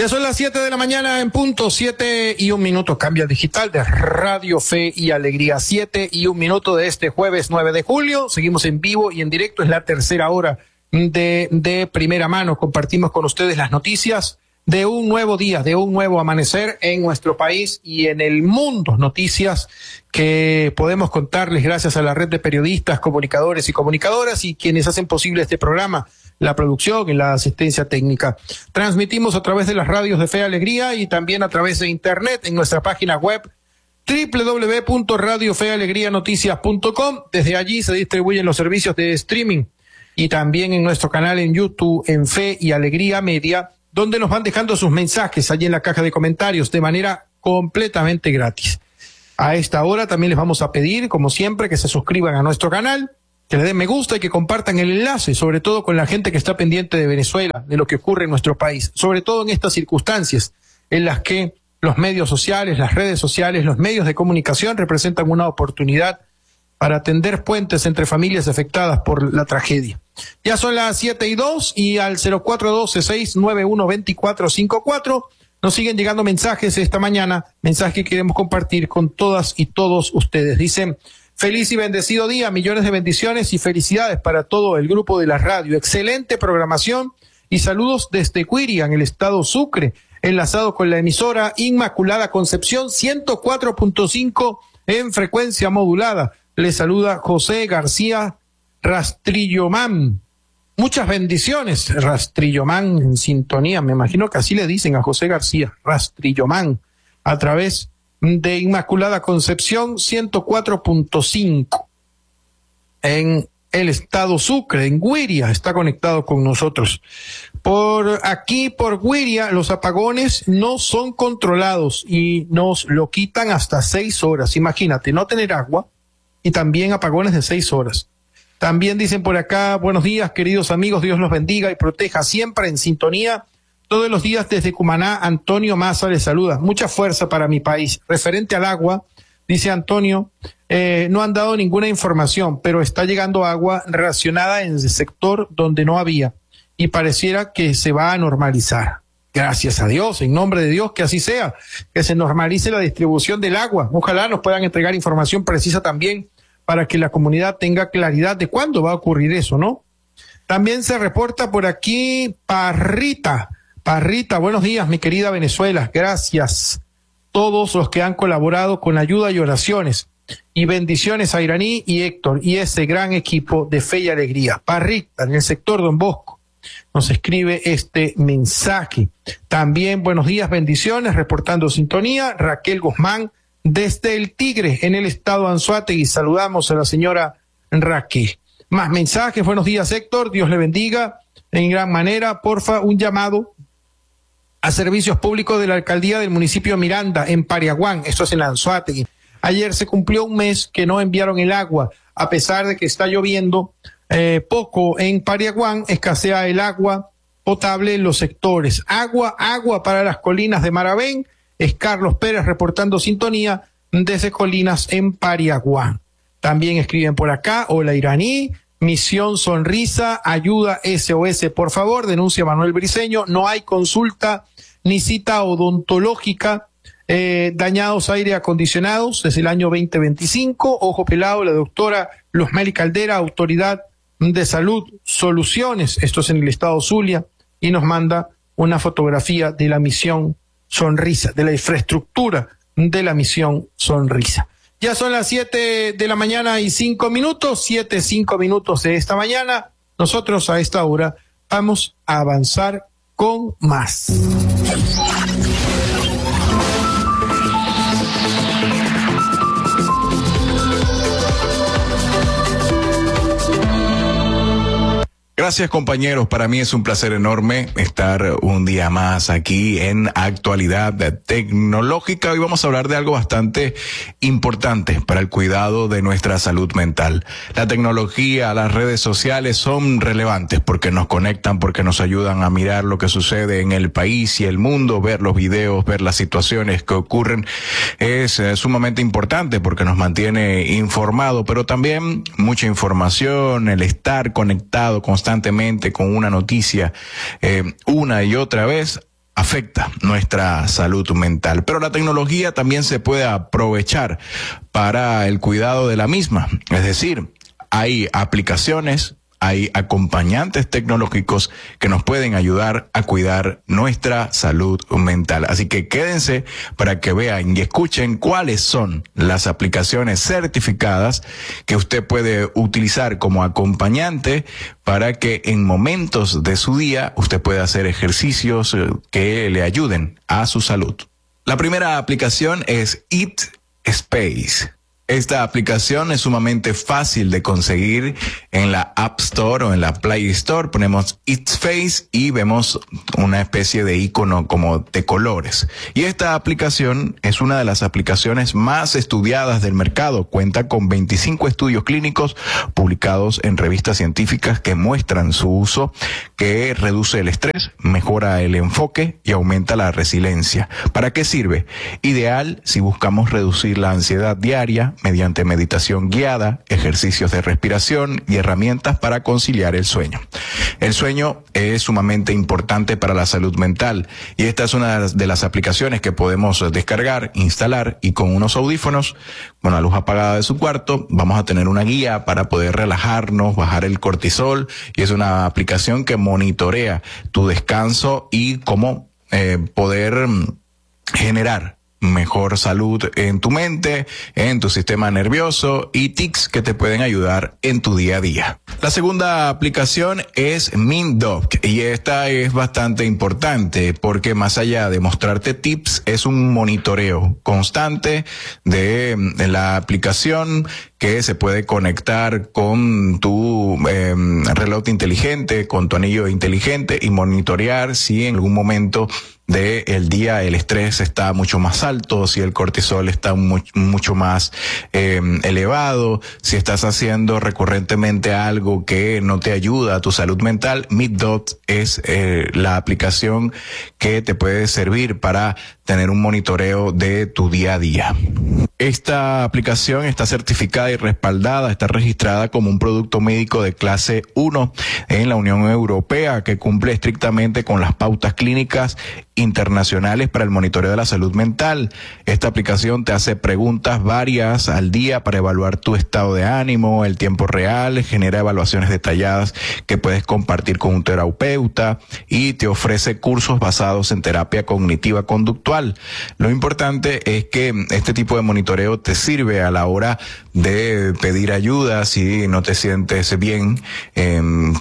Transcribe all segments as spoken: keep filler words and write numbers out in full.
Ya son las siete de la mañana en punto, siete y un minuto, cambia digital de Radio Fe y Alegría, siete y un minuto de este jueves nueve de julio, seguimos en vivo y en directo, es la tercera hora de, de primera mano, compartimos con ustedes las noticias de un nuevo día, de un nuevo amanecer en nuestro país y en el mundo, noticias que podemos contarles gracias a la red de periodistas, comunicadores y comunicadoras y quienes hacen posible este programa, la producción y la asistencia técnica. Transmitimos a través de las radios de Fe y Alegría y también a través de internet en nuestra página web doble u doble u doble u punto radio fe alegría noticias punto com. Desde allí se distribuyen los servicios de streaming y también en nuestro canal en YouTube en Fe y Alegría Media, donde nos van dejando sus mensajes allí en la caja de comentarios de manera completamente gratis. A esta hora también les vamos a pedir, como siempre, que se suscriban a nuestro canal, que le den me gusta y que compartan el enlace, sobre todo con la gente que está pendiente de Venezuela, de lo que ocurre en nuestro país, sobre todo en estas circunstancias en las que los medios sociales, las redes sociales, los medios de comunicación representan una oportunidad para tender puentes entre familias afectadas por la tragedia. Ya son las siete y dos y al cero cuatro uno dos, seis nueve uno, dos cuatro cinco cuatro nos siguen llegando mensajes esta mañana, mensajes que queremos compartir con todas y todos ustedes. Dicen: feliz y bendecido día, millones de bendiciones y felicidades para todo el grupo de la radio. Excelente programación y saludos desde Cuiria, en el estado Sucre, enlazado con la emisora Inmaculada Concepción ciento cuatro punto cinco en frecuencia modulada. Les saluda José García Rastrillomán. Muchas bendiciones, Rastrillomán en sintonía. Me imagino que así le dicen a José García, Rastrillomán, a través de Inmaculada Concepción ciento cuatro punto cinco en el estado Sucre, en Güiria, está conectado con nosotros. Por aquí, por Güiria, los apagones no son controlados y nos lo quitan hasta seis horas. Imagínate, no tener agua y también apagones de seis horas. También dicen por acá: buenos días, queridos amigos, Dios los bendiga y proteja, siempre en sintonía. Todos los días desde Cumaná, Antonio Maza les saluda. Mucha fuerza para mi país. Referente al agua, dice Antonio, eh, no han dado ninguna información, pero está llegando agua racionada en el sector donde no había y pareciera que se va a normalizar. Gracias a Dios, en nombre de Dios, que así sea, que se normalice la distribución del agua. Ojalá nos puedan entregar información precisa también para que la comunidad tenga claridad de cuándo va a ocurrir eso, ¿no? También se reporta por aquí Parrita. Parrita, buenos días, mi querida Venezuela. Gracias a todos los que han colaborado con ayuda y oraciones. Y bendiciones a Iraní y Héctor y ese gran equipo de Fe y Alegría. Parrita, en el sector Don Bosco, nos escribe este mensaje. También buenos días, bendiciones, reportando sintonía, Raquel Guzmán, desde el Tigre, en el estado Anzoátegui. Saludamos a la señora Raquel. Más mensajes, buenos días, Héctor, Dios le bendiga en gran manera. Porfa, un llamado a servicios públicos de la alcaldía del municipio Miranda, en Pariaguán, esto es en Anzoátegui. Ayer se cumplió un mes que no enviaron el agua, a pesar de que está lloviendo eh, poco en Pariaguán, escasea el agua potable en los sectores. Agua, agua para las colinas de Maravén. Es Carlos Pérez reportando sintonía desde Colinas en Pariaguán. También escriben por acá: hola Iraní, Misión Sonrisa, ayuda S O S, por favor, denuncia Manuel Briceño, no hay consulta ni cita odontológica, eh, dañados aire acondicionados desde el año veinte veinticinco, ojo pelado, la doctora Luzmeli Caldera, Autoridad de Salud, Soluciones, esto es en el estado Zulia, y nos manda una fotografía de la Misión Sonrisa, de la infraestructura de la Misión Sonrisa. Ya son las siete de la mañana y cinco minutos, siete, cinco minutos de esta mañana. Nosotros a esta hora vamos a avanzar con más. Gracias, compañeros. Para mí es un placer enorme estar un día más aquí en Actualidad Tecnológica. Hoy vamos a hablar de algo bastante importante para el cuidado de nuestra salud mental. La tecnología, las redes sociales son relevantes porque nos conectan, porque nos ayudan a mirar lo que sucede en el país y el mundo, ver los videos, ver las situaciones que ocurren. Es eh, sumamente importante porque nos mantiene informado, pero también mucha información, el estar conectado constantemente constantemente con una noticia eh, una y otra vez afecta nuestra salud mental. Pero la tecnología también se puede aprovechar para el cuidado de la misma. Es decir, hay aplicaciones, hay acompañantes tecnológicos que nos pueden ayudar a cuidar nuestra salud mental. Así que quédense para que vean y escuchen cuáles son las aplicaciones certificadas que usted puede utilizar como acompañante para que en momentos de su día usted pueda hacer ejercicios que le ayuden a su salud. La primera aplicación es Eat Space. Esta aplicación es sumamente fácil de conseguir en la App Store o en la Play Store. Ponemos Eat Space y vemos una especie de icono como de colores. Y esta aplicación es una de las aplicaciones más estudiadas del mercado. Cuenta con veinticinco estudios clínicos publicados en revistas científicas que muestran su uso, que reduce el estrés, mejora el enfoque y aumenta la resiliencia. ¿Para qué sirve? Ideal si buscamos reducir la ansiedad diaria, mediante meditación guiada, ejercicios de respiración y herramientas para conciliar el sueño. El sueño es sumamente importante para la salud mental y esta es una de las aplicaciones que podemos descargar, instalar y con unos audífonos, con la luz apagada de su cuarto, vamos a tener una guía para poder relajarnos, bajar el cortisol, y es una aplicación que monitorea tu descanso y cómo eh, poder generar mejor salud en tu mente, en tu sistema nervioso y tics que te pueden ayudar en tu día a día. La segunda aplicación es MintDoc y esta es bastante importante porque más allá de mostrarte tips, es un monitoreo constante de, de la aplicación que se puede conectar con tu eh, reloj inteligente, con tu anillo inteligente y monitorear si en algún momento de el día el estrés está mucho más alto, si el cortisol está mu mucho más eh, elevado, si estás haciendo recurrentemente algo que no te ayuda a tu salud mental. MintDoc es eh, la aplicación que te puede servir para tener un monitoreo de tu día a día. Esta aplicación está certificada y respaldada, está registrada como un producto médico de clase uno en la Unión Europea, que cumple estrictamente con las pautas clínicas internacionales para el monitoreo de la salud mental. Esta aplicación te hace preguntas varias al día para evaluar tu estado de ánimo, el tiempo real, genera evaluaciones detalladas que puedes compartir con un terapeuta y te ofrece cursos basados en terapia cognitiva conductual. Lo importante es que este tipo de monitoreo te sirve a la hora de pedir ayuda si no te sientes bien. Eh,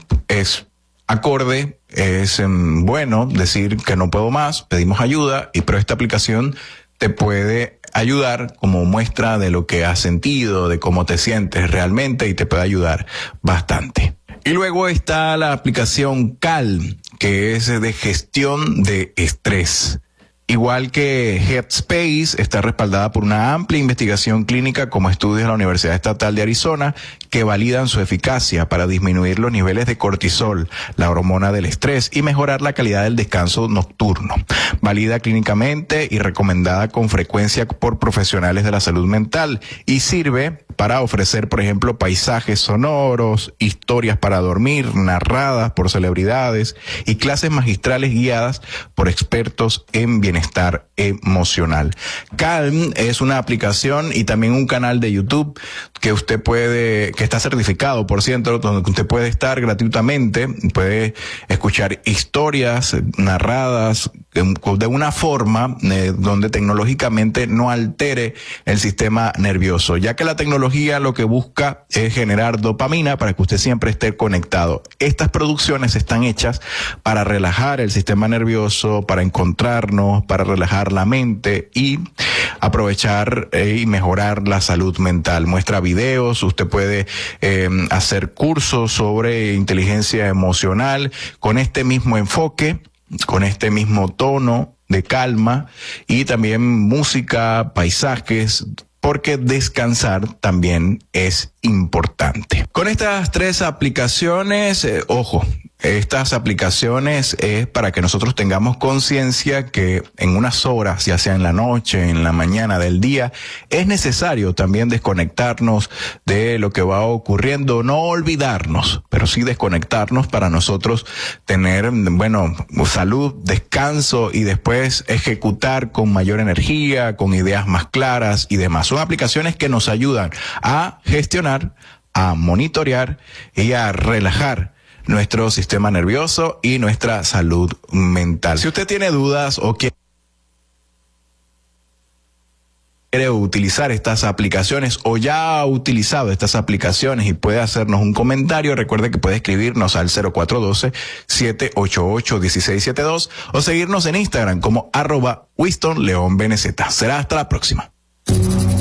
es acorde, es eh, bueno decir que no puedo más, pedimos ayuda, y pero esta aplicación te puede ayudar como muestra de lo que has sentido, de cómo te sientes realmente, y te puede ayudar bastante. Y luego está la aplicación Calm, que es de gestión de estrés. Igual que Headspace, está respaldada por una amplia investigación clínica como estudios de la Universidad Estatal de Arizona que validan su eficacia para disminuir los niveles de cortisol, la hormona del estrés, y mejorar la calidad del descanso nocturno. Válida clínicamente y recomendada con frecuencia por profesionales de la salud mental, y sirve para ofrecer, por ejemplo, paisajes sonoros, historias para dormir narradas por celebridades y clases magistrales guiadas por expertos en bienestar emocional. Calm es una aplicación y también un canal de YouTube que usted puede, que está certificado, por cierto, donde usted puede estar gratuitamente, puede escuchar historias narradas de una forma eh, donde tecnológicamente no altere el sistema nervioso, ya que la tecnología lo que busca es generar dopamina para que usted siempre esté conectado. Estas producciones están hechas para relajar el sistema nervioso, para encontrarnos, para relajar la mente y aprovechar eh, y mejorar la salud mental. Muestra videos, usted puede eh, hacer cursos sobre inteligencia emocional con este mismo enfoque, con este mismo tono de calma, y también música, paisajes, porque descansar también es importante. Con estas tres aplicaciones, eh, ojo, estas aplicaciones es para que nosotros tengamos conciencia que en unas horas, ya sea en la noche, en la mañana del día, es necesario también desconectarnos de lo que va ocurriendo, no olvidarnos, pero sí desconectarnos para nosotros tener, bueno, salud, descanso y después ejecutar con mayor energía, con ideas más claras y demás. Son aplicaciones que nos ayudan a gestionar, a monitorear y a relajar nuestro sistema nervioso y nuestra salud mental. Si usted tiene dudas o quiere utilizar estas aplicaciones o ya ha utilizado estas aplicaciones y puede hacernos un comentario, recuerde que puede escribirnos al cero cuatro uno dos, siete ocho ocho, uno seis siete dos o seguirnos en Instagram como arroba Winston León B N Z. Será hasta la próxima.